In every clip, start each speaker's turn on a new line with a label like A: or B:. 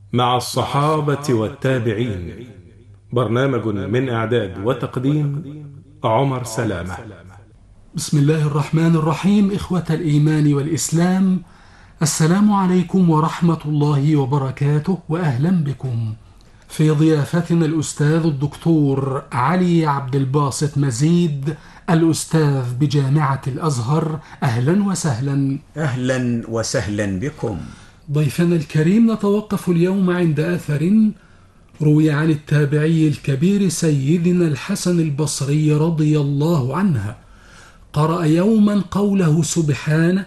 A: مع الصحابة والتابعين. برنامج من إعداد وتقديم عمر سلامة.
B: بسم الله الرحمن الرحيم. إخوة الإيمان والإسلام، السلام عليكم ورحمة الله وبركاته، وأهلا بكم في ضيافتنا الأستاذ الدكتور علي عبد الباسط مزيد، الأستاذ بجامعة الأزهر. أهلا وسهلا.
C: أهلا وسهلا بكم.
B: ضيفنا الكريم، نتوقف اليوم عند أثر روي عن التابعي الكبير سيدنا الحسن البصري رضي الله عنه، قرأ يوما قوله سبحانه: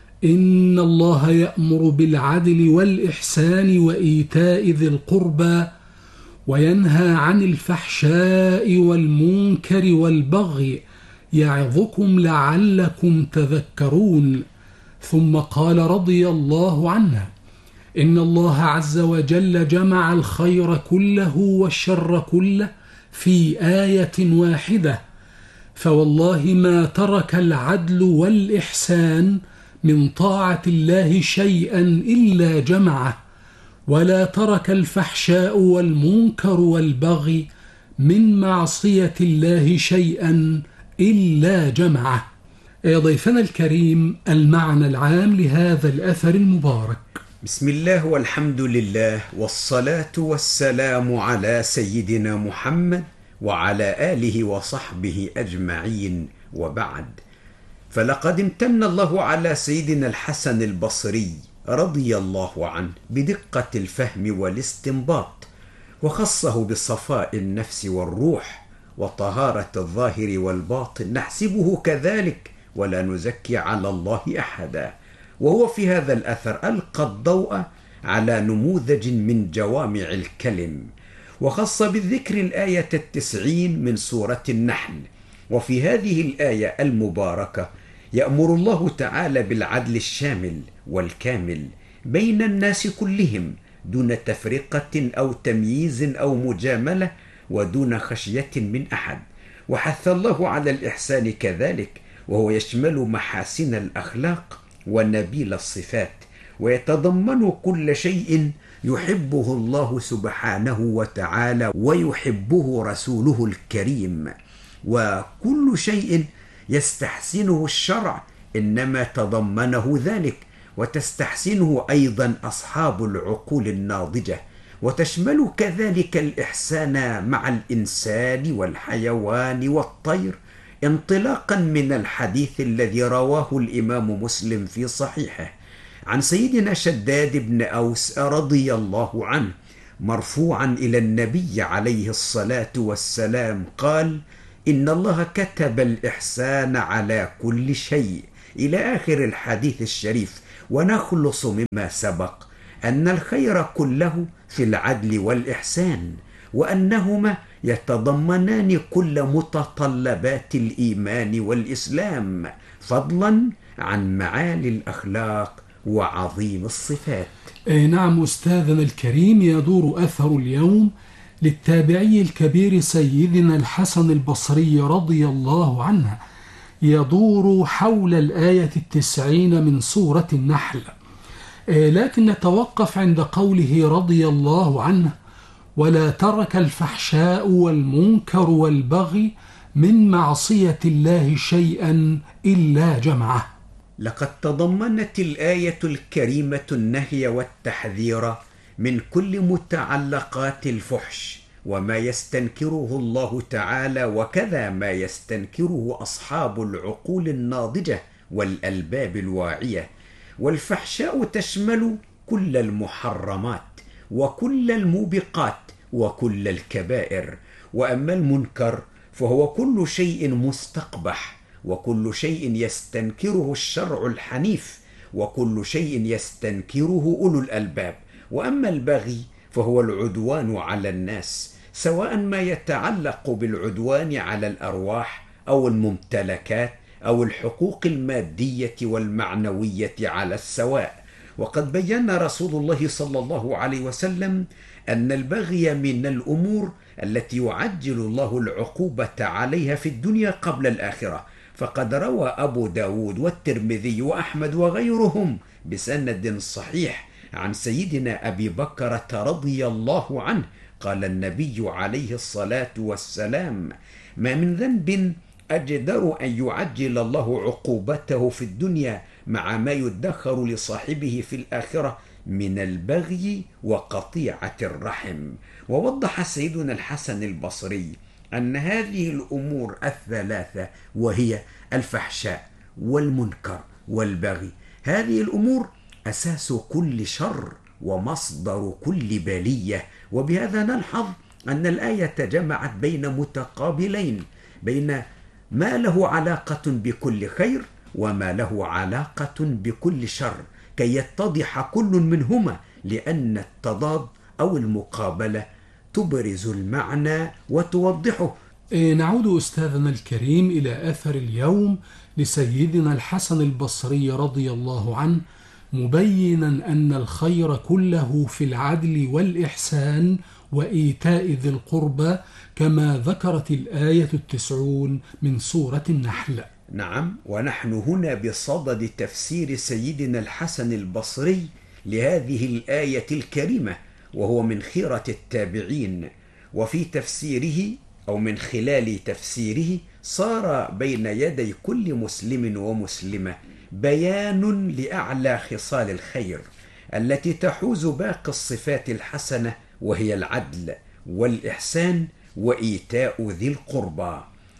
B: إن الله يأمر بالعدل والإحسان وإيتاء ذي القربى وينهى عن الفحشاء والمنكر والبغي يعظكم لعلكم تذكرون. ثم قال رضي الله عنه: إن الله عز وجل جمع الخير كله والشر كله في آية واحدة، فوالله ما ترك العدل والإحسان من طاعة الله شيئا إلا جمعه، ولا ترك الفحشاء والمنكر والبغي من معصية الله شيئا إلا جمعه. يا ضيفنا الكريم، المعنى العام لهذا الأثر المبارك.
C: بسم الله والحمد لله والصلاة والسلام على سيدنا محمد وعلى آله وصحبه أجمعين، وبعد. فلقد امتن الله على سيدنا الحسن البصري رضي الله عنه بدقة الفهم والاستنباط، وخصه بصفاء النفس والروح وطهارة الظاهر والباطن، نحسبه كذلك ولا نزكي على الله أحدا. وهو في هذا الأثر ألقى الضوء على نموذج من جوامع الكلم، وخص بالذكر الآية 90 من سورة النحل. وفي هذه الآية المباركة يأمر الله تعالى بالعدل الشامل والكامل بين الناس كلهم، دون تفرقة أو تمييز أو مجاملة، ودون خشية من أحد. وحث الله على الإحسان كذلك، وهو يشمل محاسن الأخلاق ونبيل الصفات، ويتضمن كل شيء يحبه الله سبحانه وتعالى ويحبه رسوله الكريم، وكل شيء يستحسنه الشرع إنما تضمنه ذلك، وتستحسنه أيضا أصحاب العقول الناضجة، وتشمل كذلك الإحسان مع الإنسان والحيوان والطير، انطلاقا من الحديث الذي رواه الإمام مسلم في صحيحه عن سيدنا شداد بن أوس رضي الله عنه مرفوعا إلى النبي عليه الصلاة والسلام قال: إن الله كتب الإحسان على كل شيء، إلى آخر الحديث الشريف. ونخلص مما سبق أن الخير كله في العدل والإحسان، وأنهما يتضمنان كل متطلبات الإيمان والإسلام، فضلا عن معالي الأخلاق وعظيم الصفات.
B: نعم أستاذنا الكريم، يدور أثر اليوم للتابعي الكبير سيدنا الحسن البصري رضي الله عنه، يدور حول الآية 90 من سورة النحل، لكن نتوقف عند قوله رضي الله عنه: ولا ترك الفحشاء والمنكر والبغي من معصية الله شيئا إلا جمعه.
C: لقد تضمنت الآية الكريمة النهي والتحذير من كل متعلقات الفحش وما يستنكره الله تعالى، وكذا ما يستنكره أصحاب العقول الناضجة والألباب الواعية. والفحشاء تشمل كل المحرمات وكل الموبقات وكل الكبائر، وأما المنكر فهو كل شيء مستقبح، وكل شيء يستنكره الشرع الحنيف، وكل شيء يستنكره أولو الألباب. وأما البغي فهو العدوان على الناس، سواء ما يتعلق بالعدوان على الأرواح أو الممتلكات أو الحقوق المادية والمعنوية على السواء. وقد بيّن رسول الله صلى الله عليه وسلم أن البغي من الأمور التي يعجل الله العقوبة عليها في الدنيا قبل الآخرة، فقد روى أبو داود والترمذي وأحمد وغيرهم بسند صحيح عن سيدنا أبي بكر رضي الله عنه قال النبي عليه الصلاة والسلام: ما من ذنب أجدر أن يعجل الله عقوبته في الدنيا مع ما يدخر لصاحبه في الآخرة من البغي وقطيعة الرحم. ووضح سيدنا الحسن البصري أن هذه الأمور الثلاثة، وهي الفحشاء والمنكر والبغي، هذه الأمور أساس كل شر ومصدر كل بلية. وبهذا نلحظ أن الآية جمعت بين متقابلين، بين ما له علاقة بكل خير وما له علاقة بكل شر، كي يتضح كل منهما، لأن التضاد أو المقابلة تبرز المعنى وتوضحه.
B: نعود أستاذنا الكريم إلى أثر اليوم لسيدنا الحسن البصري رضي الله عنه، مبينا أن الخير كله في العدل والإحسان وإيتاء ذي القربى، كما ذكرت الآية 90 من سورة النحل.
C: نعم، ونحن هنا بصدد تفسير سيدنا الحسن البصري لهذه الآية الكريمة، وهو من خيرة التابعين. وفي تفسيره أو من خلال تفسيره صار بين يدي كل مسلم ومسلمة بيان لأعلى خصال الخير التي تحوز باقي الصفات الحسنة، وهي العدل والإحسان وإيتاء ذي القربى.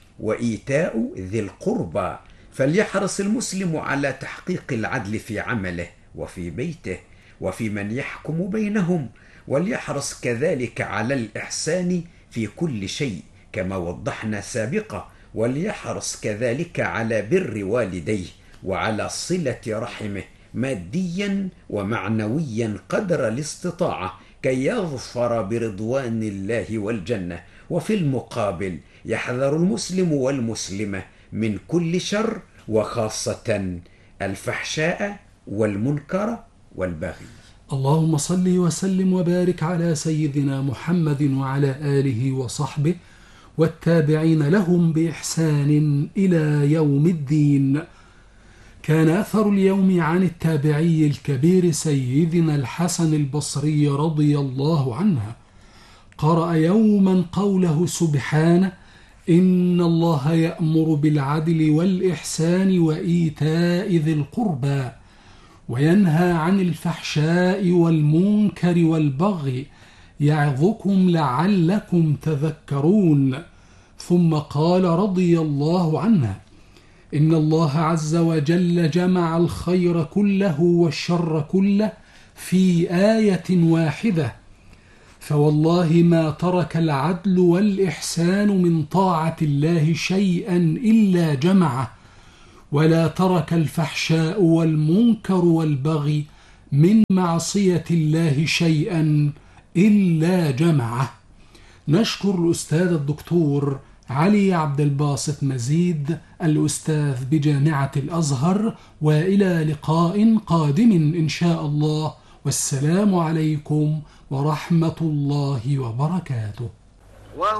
C: وإيتاء ذي القربى، فليحرص المسلم على تحقيق العدل في عمله وفي بيته وفي من يحكم بينهم، وليحرص كذلك على الإحسان في كل شيء كما وضحنا سابقا، وليحرص كذلك على بر والديه وعلى صلة رحمه ماديا ومعنويا قدر الاستطاعة، كي يظفر برضوان الله والجنة. وفي المقابل يحذر المسلم والمسلمة من كل شر، وخاصة الفحشاء والمنكر والبغي.
B: اللهم صل وسلم وبارك على سيدنا محمد وعلى آله وصحبه والتابعين لهم بإحسان إلى يوم الدين. كان أثر اليوم عن التابعي الكبير سيدنا الحسن البصري رضي الله عنه، قرأ يوما قوله سبحانه: إن الله يأمر بالعدل والإحسان وإيتاء ذي القربى وينهى عن الفحشاء والمنكر والبغي يعظكم لعلكم تذكرون. ثم قال رضي الله عنه: إن الله عز وجل جمع الخير كله والشر كله في آية واحدة، فوالله ما ترك العدل والإحسان من طاعة الله شيئا إلا جمعه، ولا ترك الفحشاء والمنكر والبغي من معصية الله شيئا إلا جمعه. نشكر الأستاذ الدكتور علي عبد الباسط مزيد الأستاذ بجامعة الأزهر، وإلى لقاء قادم إن شاء الله، والسلام عليكم ورحمة الله وبركاته.